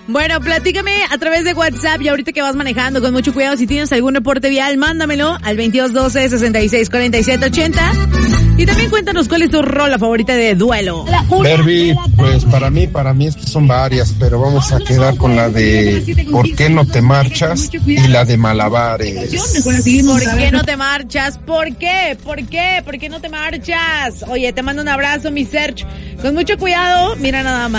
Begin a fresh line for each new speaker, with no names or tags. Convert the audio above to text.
Bueno, platícame a través de WhatsApp y ahorita que vas manejando con mucho cuidado, si tienes algún reporte vial, mándamelo al 2212-664780. Y también cuéntanos cuál es tu rola favorita de duelo.
Derby, pues para mí es que son varias, pero vamos a quedar con la de ¿Por qué no te marchas? Y la de Malabares.
¿Por qué no te marchas? ¿Por qué? ¿Por qué? ¿Por qué no te marchas? Oye, te mando un abrazo, mi Serge. Con mucho cuidado, mira nada más.